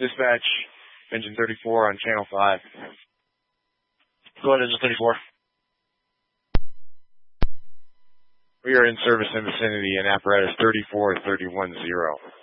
Dispatch, engine 34 on channel 5. Go ahead, engine 34. We are in service in vicinity in apparatus 34310.